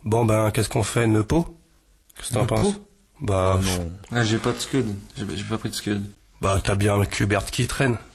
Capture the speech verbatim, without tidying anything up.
Bon ben, qu'est-ce qu'on fait, Neupo? Qu'est-ce que t'en Neupo? penses? Bah, Ah non. Ah, j'ai pas de scud. J'ai j'ai pas pris de scud. bah t'as bien le Qbert qui traîne.